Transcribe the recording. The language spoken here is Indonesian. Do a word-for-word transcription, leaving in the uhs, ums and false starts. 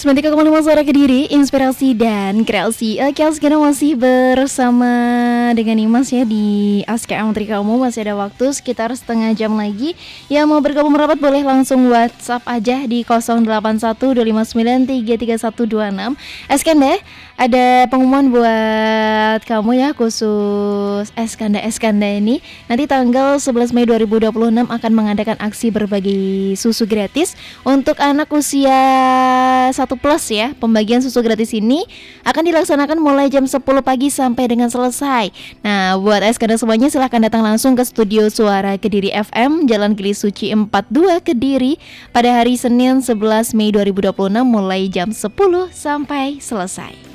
sembilan puluh tiga koma lima Suara Kediri, inspirasi dan kreasi. Oke, sekarang masih bersama dengan Imas ya di Aska Menteri Kamu. Masih ada waktu sekitar setengah jam lagi. Yang mau bergabung merapat boleh langsung WhatsApp aja di nol delapan satu dua lima sembilan tiga tiga satu dua enam. Eskanda, ada pengumuman buat kamu ya, khusus Eskanda Eskanda ini. Nanti tanggal sebelas Mei dua ribu dua puluh enam akan mengadakan aksi berbagi susu gratis untuk anak usia satu plus ya. Pembagian susu gratis ini akan dilaksanakan mulai jam sepuluh pagi sampai dengan selesai. Nah, buat Eskanda semuanya silahkan datang langsung ke studio Suara Kediri F M, Jalan Gili Suci empat puluh dua Kediri pada hari Senin sebelas Mei dua ribu dua puluh enam mulai jam sepuluh sampai selesai.